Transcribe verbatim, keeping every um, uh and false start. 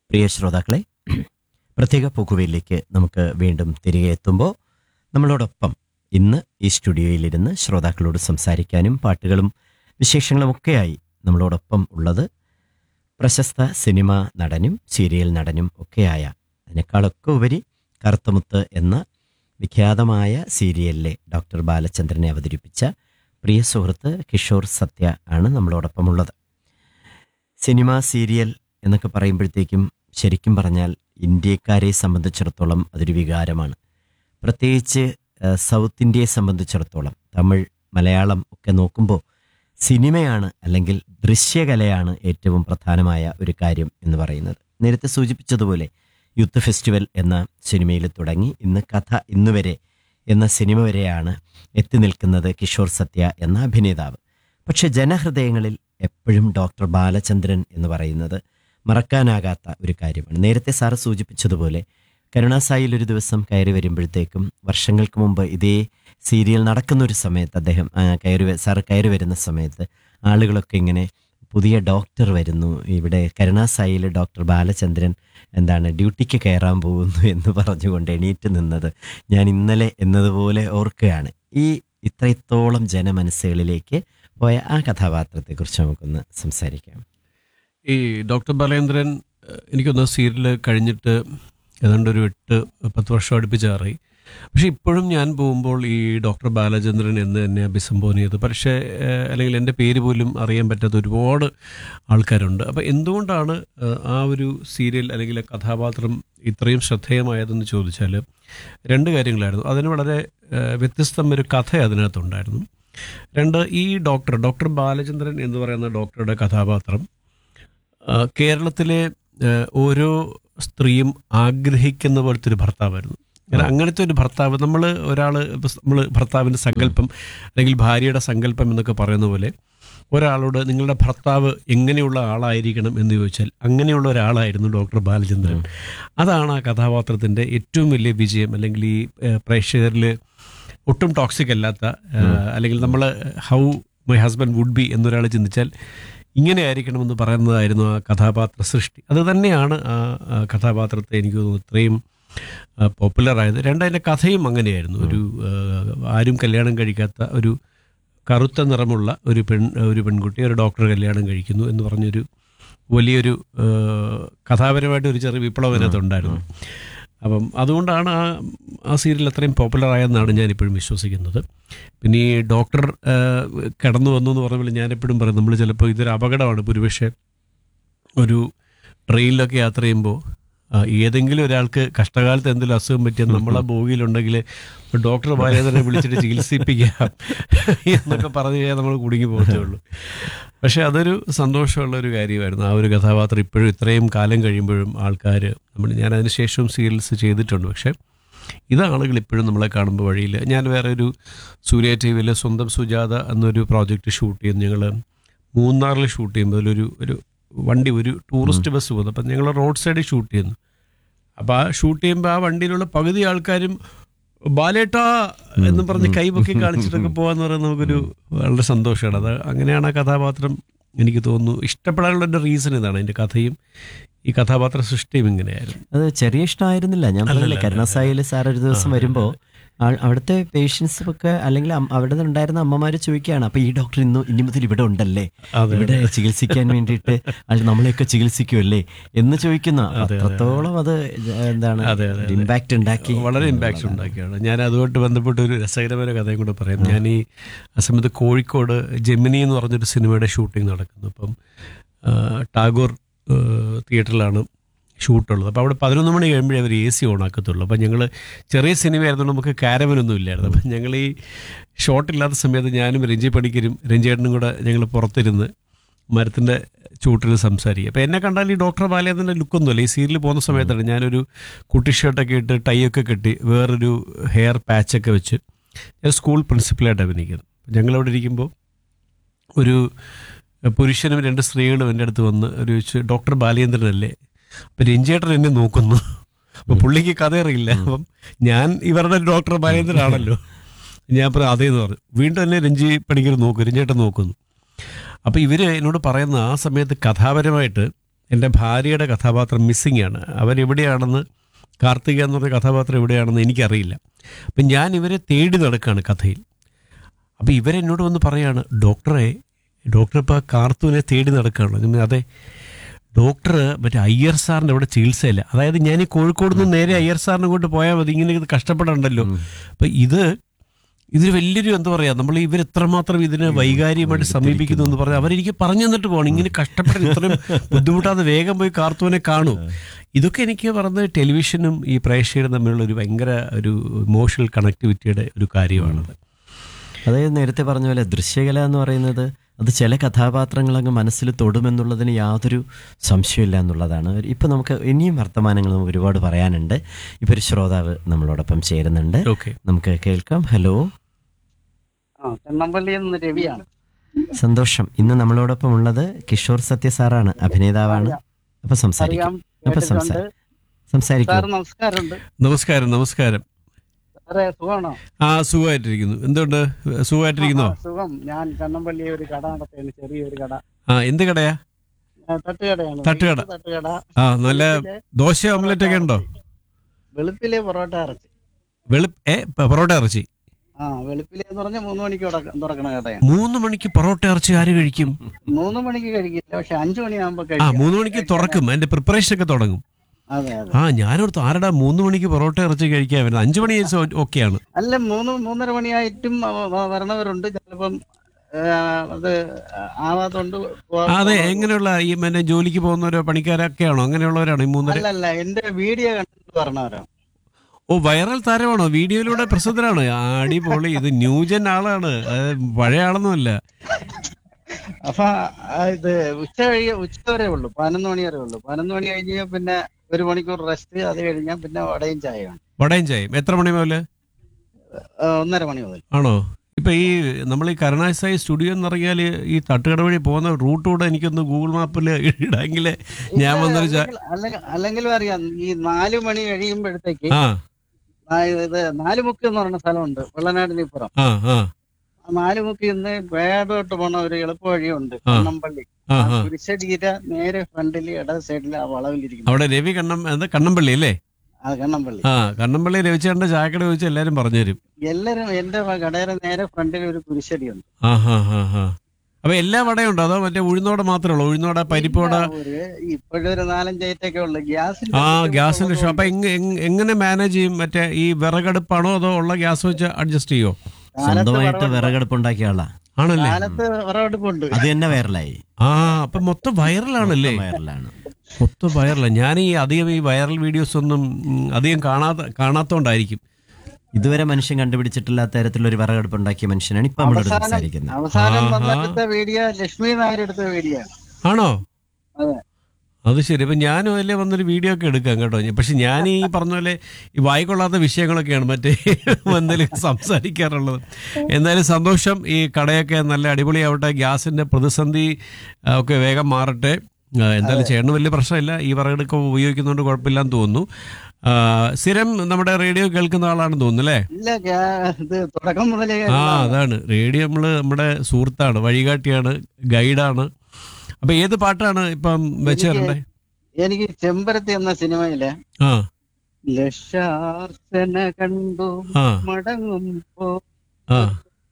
പ്രിയ ശ്രോതാക്കളെ, പ്രത്യേക പോക്കുവയിലേക്ക് നമുക്ക് വീണ്ടും തിരികെ എത്തുമ്പോൾ നമ്മളോടൊപ്പം ഇന്ന് ഈ സ്റ്റുഡിയോയിലിരുന്ന് ശ്രോതാക്കളോട് സംസാരിക്കാനും പാട്ടുകളും വിശേഷങ്ങളുമൊക്കെയായി നമ്മളോടൊപ്പം ഉള്ളത് പ്രശസ്ത സിനിമാ നടനും സീരിയൽ നടനും ഒക്കെയായ, അതിനേക്കാളൊക്കെ ഉപരി കറുത്തമുത്ത് എന്ന വിഖ്യാതമായ സീരിയലിലെ ഡോക്ടർ ബാലചന്ദ്രനെ അവതരിപ്പിച്ച പ്രിയ സുഹൃത്ത് കിഷോർ സത്യ ആണ് നമ്മളോടൊപ്പമുള്ളത്. സിനിമ സീരിയൽ എന്നൊക്കെ പറയുമ്പോഴത്തേക്കും ശരിക്കും പറഞ്ഞാൽ ഇന്ത്യക്കാരെ സംബന്ധിച്ചിടത്തോളം അതൊരു വികാരമാണ്. പ്രത്യേകിച്ച് സൗത്ത് ഇന്ത്യയെ സംബന്ധിച്ചിടത്തോളം തമിഴ്, മലയാളം ഒക്കെ നോക്കുമ്പോൾ സിനിമയാണ് അല്ലെങ്കിൽ ദൃശ്യകലയാണ് ഏറ്റവും പ്രധാനമായ ഒരു കാര്യം എന്ന് പറയുന്നത്. നേരത്തെ സൂചിപ്പിച്ചതുപോലെ യൂത്ത് ഫെസ്റ്റിവൽ എന്ന സിനിമയിൽ തുടങ്ങി ഇന്ന് കഥ ഇന്നുവരെ എന്ന സിനിമ വരെയാണ് എത്തി നിൽക്കുന്നത് കിഷോർ സത്യ എന്ന അഭിനേതാവ്. പക്ഷെ ജനഹൃദയങ്ങളിൽ എപ്പോഴും ഡോക്ടർ ബാലചന്ദ്രൻ എന്ന് പറയുന്നത് മറക്കാനാകാത്ത ഒരു കാര്യമാണ്. നേരത്തെ സാറ് സൂചിപ്പിച്ചതുപോലെ കരുണാസായിൽ ഒരു ദിവസം കയറി വരുമ്പോഴത്തേക്കും വർഷങ്ങൾക്ക് മുമ്പ് ഇതേ സീരിയൽ നടക്കുന്നൊരു സമയത്ത് അദ്ദേഹം കയറി സാറ് കയറി വരുന്ന സമയത്ത് ആളുകളൊക്കെ ഇങ്ങനെ പുതിയ ഡോക്ടർ വരുന്നു, ഇവിടെ കരുണാസായിൽ ഡോക്ടർ ബാലചന്ദ്രൻ എന്താണ് ഡ്യൂട്ടിക്ക് കയറാൻ പോകുന്നു എന്ന് പറഞ്ഞുകൊണ്ട് എണീറ്റ് നിന്നത് ഞാൻ ഇന്നലെ എന്നതുപോലെ ഓർക്കുകയാണ്. ഈ ഇത്രത്തോളം ജനമനസ്സുകളിലേക്ക് പോയ ആ കഥാപാത്രത്തെക്കുറിച്ച് നമുക്കൊന്ന് സംസാരിക്കാം. ഈ ഡോക്ടർ ബാലേന്ദ്രൻ എനിക്കൊന്ന് സീരിയൽ കഴിഞ്ഞിട്ട് ഏതാണ്ട് ഒരു എട്ട് പത്ത് വർഷം അടുപ്പിച്ചാറി. പക്ഷെ ഇപ്പോഴും ഞാൻ പോകുമ്പോൾ ഈ ഡോക്ടർ ബാലചന്ദ്രൻ എന്ന് എന്നെ അഭിസംബോധന ചെയ്ത്, പക്ഷേ അല്ലെങ്കിൽ എൻ്റെ പേര് പോലും അറിയാൻ പറ്റാത്ത ഒരുപാട് ആൾക്കാരുണ്ട്. അപ്പോൾ എന്തുകൊണ്ടാണ് ആ ഒരു സീരിയൽ അല്ലെങ്കിൽ കഥാപാത്രം ഇത്രയും ശ്രദ്ധേയമായതെന്ന് ചോദിച്ചാൽ രണ്ട് കാര്യങ്ങളായിരുന്നു. അതിന് വളരെ വ്യത്യസ്തം ഒരു കഥ അതിനകത്തുണ്ടായിരുന്നു. രണ്ട്, ഈ ഡോക്ടർ ഡോക്ടർ ബാലചന്ദ്രൻ എന്ന് പറയുന്ന ഡോക്ടറുടെ കഥാപാത്രം കേരളത്തിലെ ഓരോ സ്ത്രീയും ആഗ്രഹിക്കുന്ന പോലത്തെ ഒരു ഭർത്താവായിരുന്നു. കാരണം അങ്ങനത്തെ ഒരു ഭർത്താവ്, നമ്മൾ ഒരാൾ നമ്മൾ ഭർത്താവിൻ്റെ സങ്കല്പം അല്ലെങ്കിൽ ഭാര്യയുടെ സങ്കല്പം എന്നൊക്കെ പറയുന്ന പോലെ ഒരാളോട് നിങ്ങളുടെ ഭർത്താവ് എങ്ങനെയുള്ള ആളായിരിക്കണം എന്ന് ചോദിച്ചാൽ അങ്ങനെയുള്ള ഒരാളായിരുന്നു ഡോക്ടർ ബാലചന്ദ്രൻ. അതാണ് ആ കഥാപാത്രത്തിൻ്റെ ഏറ്റവും വലിയ വിജയം. അല്ലെങ്കിൽ ഈ പ്രേക്ഷകരിൽ ഒട്ടും ടോക്സിക് അല്ലാത്ത, അല്ലെങ്കിൽ നമ്മൾ how my husband would be എന്നൊരാൾ ചിന്തിച്ചാൽ ഇങ്ങനെ ആയിരിക്കണമെന്ന് പറയുന്നതായിരുന്നു ആ കഥാപാത്ര സൃഷ്ടി. അത് തന്നെയാണ് ആ കഥാപാത്രത്തെ എനിക്ക് തോന്നുന്നു ഇത്രയും പോപ്പുലറായത്. രണ്ടതിൻ്റെ കഥയും അങ്ങനെയായിരുന്നു. ഒരു ആരും കല്യാണം കഴിക്കാത്ത ഒരു കറുത്ത നിറമുള്ള ഒരു പെൺ ഒരു പെൺകുട്ടി ഒരു ഡോക്ടർ കല്യാണം കഴിക്കുന്നു എന്ന് പറഞ്ഞൊരു വലിയൊരു കഥാപരമായിട്ട് ഒരു ചെറിയ വിപ്ലവം അതിനകത്തുണ്ടായിരുന്നു. അപ്പം അതുകൊണ്ടാണ് ആ ആ സീരിയൽ അത്രയും പോപ്പുലറായെന്നാണ് ഞാനിപ്പോഴും വിശ്വസിക്കുന്നത്. പിന്നെ ഈ ഡോക്ടർ കടന്നു വന്നു എന്ന് പറഞ്ഞപ്പോൾ ഞാനെപ്പോഴും പറയും, നമ്മൾ ചിലപ്പോൾ ഇതൊരു അപകടമാണ്. ഇപ്പോൾ ഒരുപക്ഷെ ഒരു ട്രെയിനിലൊക്കെ യാത്ര ചെയ്യുമ്പോൾ ഏതെങ്കിലും ഒരാൾക്ക് കഷ്ടകാലത്ത് എന്തെങ്കിലും അസുഖം പറ്റിയാൽ നമ്മളെ ബോഗിയിലുണ്ടെങ്കിൽ ഡോക്ടർ ബാലേന്ദ്രനെ വിളിച്ചിട്ട് ചികിത്സിപ്പിക്കാം എന്നൊക്കെ പറഞ്ഞു കഴിഞ്ഞാൽ നമ്മൾ കുടുങ്ങി പോകത്തേ ഉള്ളൂ. പക്ഷേ അതൊരു സന്തോഷമുള്ളൊരു കാര്യമായിരുന്നു. ആ ഒരു കഥാപാത്രം ഇപ്പോഴും ഇത്രയും കാലം കഴിയുമ്പോഴും ആൾക്കാർ നമ്മൾ ഞാൻ അതിന് ശേഷവും സീരിയൽസ് ചെയ്തിട്ടുണ്ട്. പക്ഷേ ഇത് ആളുകൾ ഇപ്പോഴും നമ്മളെ കാണുമ്പോൾ വഴിയിൽ. ഞാൻ വേറെ ഒരു സൂര്യ ടി വിയിൽ സ്വന്തം സുജാത എന്നൊരു പ്രോജക്റ്റ് ഷൂട്ട് ചെയ്യുന്നു. ഞങ്ങൾ മൂന്നാറിൽ ഷൂട്ട് ചെയ്യുമ്പോൾ അതിലൊരു ഒരു വണ്ടി ഒരു ടൂറിസ്റ്റ് ബസ് പോകുന്നു. അപ്പം ഞങ്ങൾ റോഡ് സൈഡിൽ ഷൂട്ട് ചെയ്യുന്നു. അപ്പോൾ ആ ഷൂട്ട് ചെയ്യുമ്പോൾ ആ വണ്ടിയിലുള്ള പകുതി ആൾക്കാരും ബാലേട്ടാ എന്ന് പറഞ്ഞ് കൈപൊക്കി കാണിച്ചിട്ടൊക്കെ പോകാന്ന് പറയുന്നത് നമുക്കൊരു വളരെ സന്തോഷമാണ്. അത് അങ്ങനെയാണ് ആ കഥാപാത്രം എനിക്ക് തോന്നുന്നു ഇഷ്ടപ്പെടാനുള്ള റീസൺ ഇതാണ്. അതിൻ്റെ കഥയും ഈ കഥാപാത്ര സൃഷ്ടിയും ഇങ്ങനെയായിരുന്നു. അത് ചെറിയ ഇഷ്ടമായിരുന്നില്ല. ഞാൻ പറഞ്ഞില്ലേ, കരുണാസായിൽ സാർ ഒരു ദിവസം വരുമ്പോൾ അവിടുത്തെ പേഷ്യൻസ് ഒക്കെ അല്ലെങ്കിൽ അവിടെ ഉണ്ടായിരുന്ന അമ്മമാര് ചോദിക്കുകയാണ്, അപ്പൊ ഈ ഡോക്ടർ ഇന്ന് ഇനി മുതൽ ഇവിടെ ഉണ്ടല്ലേ, ഇവിടെ ചികിത്സിക്കാൻ വേണ്ടിയിട്ട് നമ്മളെയൊക്കെ ചികിത്സിക്കുമല്ലേ എന്ന് ചോദിക്കുന്ന അത്രത്തോളം അത് എന്താണ് ഇമ്പാക്ട് ഉണ്ടാക്കി, വളരെ ഇമ്പാക്ട് ഉണ്ടാക്കിയാണ്. ഞാൻ അതുമായിട്ട് ബന്ധപ്പെട്ട് ഒരു രസകരമായ കഥയും കൂടെ പറയാം. ഞാൻ ഈ ആ സമയത്ത് കോഴിക്കോട് ജെമിനി എന്ന് പറഞ്ഞൊരു സിനിമയുടെ ഷൂട്ടിംഗ് നടക്കുന്നു. അപ്പം ടാഗോർ തിയേറ്ററിലാണ് ഷൂട്ടുള്ളത്. അപ്പോൾ അവിടെ പതിനൊന്ന് മണി കഴിയുമ്പോഴേ അവർ എ സി ഓൺ ആക്കത്തുള്ളൂ. അപ്പം ഞങ്ങൾ ചെറിയ സിനിമയായിരുന്നുകൊണ്ട് നമുക്ക് കാരവനൊന്നും ഇല്ലായിരുന്നു. അപ്പം ഞങ്ങൾ ഈ ഷോട്ടില്ലാത്ത സമയത്ത് ഞാനും രഞ്ജി പണിക്കരും രഞ്ജേട്ടനും കൂടെ ഞങ്ങൾ പുറത്തിരുന്ന് മരത്തിൻ്റെ ചൂട്ടിൽ സംസാരിക്കും. അപ്പോൾ എന്നെ കണ്ടാൽ ഈ ഡോക്ടർ ബാലേന്ദ്രൻ്റെ ലുക്കൊന്നുമില്ല. ഈ സീരിയൽ പോകുന്ന സമയത്താണ് ഞാനൊരു കുട്ടി ഷർട്ടൊക്കെ ഇട്ട് ടൈയൊക്കെ കെട്ടി വേറൊരു ഹെയർ പാച്ചൊക്കെ വെച്ച് ഞാൻ സ്കൂൾ പ്രിൻസിപ്പലായിട്ട് അഭിനയിക്കുന്നു. ഞങ്ങളവിടെ ഇരിക്കുമ്പോൾ ഒരു പുരുഷനും രണ്ട് സ്ത്രീകളും എൻ്റെ അടുത്ത് വന്ന് ഒരു ഡോക്ടർ ബാലേന്ദ്രനല്ലേ. അപ്പം രഞ്ജേട്ടൻ എന്നെ നോക്കുന്നു. അപ്പോൾ പുള്ളിക്ക് കഥ അറിയില്ല. അപ്പം ഞാൻ ഇവരുടെ ഡോക്ടർ ബാലേന്ദ്രനാണല്ലോ. ഞാൻ പറയാം അതേന്ന് പറഞ്ഞു. വീണ്ടും എന്നെ രഞ്ജി പണിക്കർ നോക്കും, രഞ്ജേട്ടൻ നോക്കുന്നു. അപ്പോൾ ഇവർ എന്നോട് പറയുന്ന ആ സമയത്ത് കഥാപരമായിട്ട് എൻ്റെ ഭാര്യയുടെ കഥാപാത്രം മിസ്സിംഗ് ആണ്. അവരെവിടെയാണെന്ന്, കാർത്തിക എന്ന് പറഞ്ഞ കഥാപാത്രം എവിടെയാണെന്ന് എനിക്കറിയില്ല. അപ്പം ഞാൻ ഇവരെ തേടി നടക്കുകയാണ് കഥയിൽ. അപ്പോൾ ഇവരെന്നോട് വന്ന് പറയാണ്, ഡോക്ടറെ ഡോക്ടർ ഇപ്പോൾ കാർത്തൂനെ തേടി നടക്കുകയാണ്. ഞാൻ പറഞ്ഞു, അതെ ഡോക്ടർ മറ്റേ അയ്യർ സാറിൻ്റെ അവിടെ ചികിത്സയില്ല. അതായത് ഞാൻ ഈ കോഴിക്കോട് നിന്ന് നേരെ അയ്യർ സാറിനെ കൊണ്ട് പോയാൽ മതി, ഇങ്ങനെ ഇത് കഷ്ടപ്പെടണ്ടല്ലോ. അപ്പം ഇത് ഇതിന് വലിയൊരു എന്താ പറയുക, നമ്മൾ ഇവർ എത്രമാത്രം ഇതിനെ വൈകാരികമായിട്ട് സമീപിക്കുന്നു എന്ന് പറഞ്ഞാൽ അവരെനിക്ക് പറഞ്ഞു തന്നിട്ട് പോകണം, ഇങ്ങനെ കഷ്ടപ്പെടാൻ ഇത്രയും ബുദ്ധിമുട്ടാതെ വേഗം പോയി കാർത്തൂനെ കാണൂ. ഇതൊക്കെ എനിക്ക് പറഞ്ഞത് ടെലിവിഷനും ഈ പ്രേക്ഷകരും തമ്മിലുള്ള ഒരു ഭയങ്കര ഒരു ഇമോഷണൽ കണക്ടിവിറ്റിയുടെ ഒരു കാര്യമാണത്. അതായത് നേരത്തെ പറഞ്ഞ പോലെ ദൃശ്യകല എന്ന് പറയുന്നത് അത് ചില കഥാപാത്രങ്ങൾ അങ്ങ് മനസ്സിൽ തൊടുമെന്നുള്ളതിന് യാതൊരു സംശയമില്ല എന്നുള്ളതാണ്. ഇപ്പം നമുക്ക് ഇനിയും വർത്തമാനങ്ങൾ നമുക്ക് ഒരുപാട് പറയാനുണ്ട്. ഇപ്പം ഒരു ശ്രോതാവ് നമ്മളോടൊപ്പം ചേരുന്നുണ്ട്, ഓക്കെ, നമുക്ക് കേൾക്കാം. ഹലോ, രവിയാണ്. സന്തോഷം. ഇന്ന് നമ്മളോടൊപ്പം ഉള്ളത് കിഷോർ സത്യ സാറാണ്, അഭിനേതാവാണ്. അപ്പൊ സംസാരിക്കാം അപ്പൊ സംസാരിക്കാം സംസാരിക്കാം നമസ്കാരമുണ്ട്. നമസ്കാരം. നമസ്കാരം. സുഖമാണോ? ആ, സുഖമായിട്ടിരിക്കുന്നു. എന്തുകൊണ്ട്, സുഖമായിട്ടിരിക്കുന്നോ? സുഖം. ഞാൻ കണ്ണമ്പള്ളി ഒരു കട നടത്തുന്നു, ചെറിയൊരു കട. ആ, എന്ത് കടയാ? തട്ടുകടയാണ്. തട്ടുകട. തട്ടുകട. ആ, നല്ല ദോശ ഓംലെറ്റ് ഒക്കെ ഉണ്ടോ? വെളുപ്പിലെ പൊറോട്ട ഇറച്ചി. വെളു ഏ പൊറോട്ട ഇറച്ചി? ആ, വെളുപ്പിലെ എന്ന് പറഞ്ഞാൽ മൂന്ന് മണിക്ക് തുറക്കണ കടയാണ്. മൂന്ന് മണിക്ക് പൊറോട്ട ഇറച്ചി ആര് കഴിക്കും? മൂന്ന് മണിക്ക് കഴിക്കില്ല, പക്ഷെ അഞ്ചു മണിയാകുമ്പോ ആ, കഴിക്കും. മൂന്ന് മണിക്ക് തുറക്കും, അതിന്റെ പ്രിപ്പറേഷൻ ഒക്കെ തുടങ്ങും. അതെ അതെ. ആ, ഞാനോർത്ത് ആരടാ മൂന്ന് മണിക്ക് പൊറോട്ട ഇറച്ചി കഴിക്കാൻ വരുന്നത്, അഞ്ചു മണി ഓക്കെയാണ്. അല്ല, മൂന്ന് മൂന്നര മണിയായിട്ടും വരണവരുണ്ട്. ചിലപ്പം അത് ആവാത്തോണ്ട്. അതെ, എങ്ങനെയുള്ള ഈ മറ്റേ ജോലിക്ക് പോകുന്നവരോ പണിക്കാരൊക്കെയാണോ, അങ്ങനെയുള്ളവരാണോ ഈ മൂന്നര? അല്ലല്ല, എന്റെ വീഡിയോ കണ്ടിട്ട് പറഞ്ഞവരാ. ഓ, വൈറൽ താരമാണോ? വീഡിയോയിലൂടെ പ്രസിദ്ധനാണ്. അടിപൊളി. ഇത് ന്യൂജൻ ആളാണ്, പഴയ ആളൊന്നുമല്ല. അപ്പൊ ഇത് ഉച്ച കഴിയ ഉച്ച വരെ ഉള്ളു, പതിനൊന്ന് മണി വരെ ഉള്ളു. പതിനൊന്ന് മണി കഴിഞ്ഞാൽ പിന്നെ ഒരു മണിക്കൂർ റെസ്റ്റ്. അത് കഴിഞ്ഞാൽ പിന്നെ വടയും ചായയാണ്. വടയും ചായയും എത്ര മണി മുതല്? ഒന്നര മണി മുതൽ. ആണോ? ഇപ്പൊ ഈ നമ്മൾ ഈ കരുണാസായി സ്റ്റുഡിയോ എന്ന് പറഞ്ഞാൽ ഈ തട്ടുകട വഴി പോകുന്ന റൂട്ട് കൂടെ എനിക്കൊന്ന് ഗൂഗിൾ മാപ്പിൽ ഇടാമെങ്കിലേ ഞാൻ വന്നൊരു ചാ- അല്ലെങ്കിലും അറിയാം, ഈ നാലു മണി കഴിയുമ്പോഴത്തേക്ക് ആ ഇത് നാലുമുക്ക് എന്ന് പറയുന്ന സ്ഥലമുണ്ട് വെള്ളനാടിനിപ്പുറം. ആ ആ നാലുമുക്ക് ഇന്ന് വേടോട്ട് പോണ ഒരു എളുപ്പ വഴിയുണ്ട്, കണ്ണമ്പള്ളി. കുരിശടീര നേരെ ഫ്രണ്ടില് ഇടത് സൈഡിൽ ആ വളവിലിരിക്കുന്നു. അവിടെ രവി കണ്ണം എന്താ കണ്ണമ്പള്ളി അല്ലേ? ആ, കണ്ണമ്പള്ളി. ആ, കണ്ണമ്പള്ളി രവിച്ചേട്ടന്റെ ചായക്കട ചോദിച്ചാൽ എല്ലാരും പറഞ്ഞുതരും. എല്ലാരും എന്റെ കടയുടെ നേരെ ഫ്രണ്ടിൽ ഒരു കുരിശടിയുണ്ട്. ആ ഹാ ഹാ ഹാ. അപ്പൊ എല്ലാ വടയും ഉണ്ടോ, അതോ മറ്റേ ഉഴുന്നോടെ മാത്രമേ ഉള്ളൂ? ഉഴുന്നോടെ, പരിപ്പോട? ഇപ്പോഴൊരു നാലഞ്ച് ഐറ്റൊക്കെ ഉള്ളു. ഗ്യാസ് ആ, ഗ്യാസിന്റെ ഷോ. അപ്പൊ എങ്ങനെ മാനേജ് ചെയ്യും? മറ്റേ ഈ വിറകടുപ്പാണോ അതോ ഉള്ള ഗ്യാസ് വെച്ച് അഡ്ജസ്റ്റ് ചെയ്യോ? സ്വന്തമായിട്ട് വിറകടുപ്പ് ഉണ്ടാക്കിയ ആളാ ആണല്ലേ? കാലത്ത് വിറകടുപ്പുണ്ട്. അത് തന്നെ വൈറലായി. ആ, അപ്പൊ മൊത്തം വൈറലാണല്ലേ? വൈറലാണ്, മൊത്തം വൈറലാണ്. ഞാൻ ഈ അധികം ഈ വൈറൽ വീഡിയോസ് ഒന്നും ഉം, അധികം കാണാത്ത കാണാത്തോണ്ടായിരിക്കും. ഇതുവരെ മനുഷ്യൻ കണ്ടുപിടിച്ചിട്ടില്ലാത്ത തരത്തിലുള്ള ഒരു വിറകടുപ്പ് ഉണ്ടാക്കിയ മനുഷ്യനാണ് ഇപ്പൊ നമ്മളോട് സംസാരിക്കുന്നത്. അവസാനം വന്നെടുത്ത വീഡിയോ ലക്ഷ്മി നായർ എടുത്ത വീഡിയോ ആണോ? അതെ. അത് ശരി. അപ്പം ഞാനും അല്ലേ വന്നൊരു വീഡിയോ ഒക്കെ എടുക്കാം കേട്ടോ. പക്ഷെ ഞാൻ ഈ പറഞ്ഞ പോലെ ഈ വായിക്കൊള്ളാത്ത വിഷയങ്ങളൊക്കെയാണ് മറ്റേ എന്തെങ്കിലും സംസാരിക്കാറുള്ളത്. എന്തായാലും സന്തോഷം. ഈ കടയൊക്കെ നല്ല അടിപൊളിയാവട്ടെ. ഗ്യാസിൻ്റെ പ്രതിസന്ധി ആ, ഒക്കെ വേഗം മാറട്ടെ. ആ, എന്തായാലും ചേട്ടന് വലിയ പ്രശ്നമില്ല, ഈ വിറകെടുക്ക ഉപയോഗിക്കുന്നതുകൊണ്ട് കുഴപ്പമില്ലാന്ന് തോന്നുന്നു. ആ, സ്ഥിരം നമ്മുടെ റേഡിയോ കേൾക്കുന്ന ആളാണെന്ന് തോന്നുന്നു അല്ലേ? ഇല്ല, ഇത് തുടക്കം മുതലേ. ആ, അതാണ് റേഡിയോ. നമ്മള് നമ്മുടെ സുഹൃത്താണ്, വഴികാട്ടിയാണ്, ഗൈഡാണ്. അപ്പൊ ഏത് പാട്ടാണ് ഇപ്പം വെച്ച് തരണ്ടേ? എനിക്ക് ചെമ്പരത്തി എന്ന സിനിമയിലെ ആ ലക്ഷാർച്ചന കണ്ടു ആ മടങ്ങുമ്പോ ആ